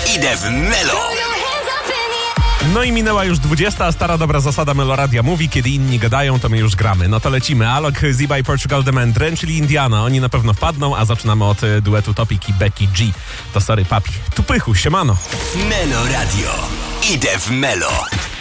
Idę w Melo. No i minęła już 20, a stara dobra zasada Meloradia mówi, kiedy inni gadają, to my już gramy. No to lecimy. Alok, Ziba i Portugal The Man, Dren, czyli Indiana. Oni na pewno wpadną, a zaczynamy od duetu Topic i Becky G. To sorry, papi. Tu pychu, siemano. Melo Radio. Idę w Melo.